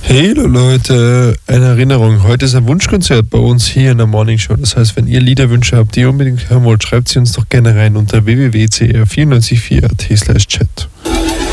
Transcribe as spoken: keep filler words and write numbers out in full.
Hallo Leute, eine Erinnerung, heute ist ein Wunschkonzert bei uns hier in der Morning Show. Das heißt, wenn ihr Liederwünsche habt, die ihr unbedingt hören wollt, schreibt sie uns doch gerne rein unter w w w punkt c r vier neun vier punkt a t slash chat.